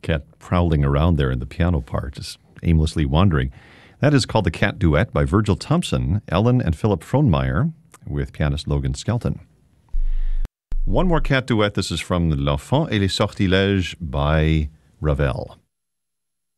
cat prowling around there in the piano part, just aimlessly wandering. That is called The Cat Duet by Virgil Thompson, Ellen and Philip Frohnmeyer, with pianist Logan Skelton. One more cat duet. This is from L'Enfant et les Sortilèges by Ravel.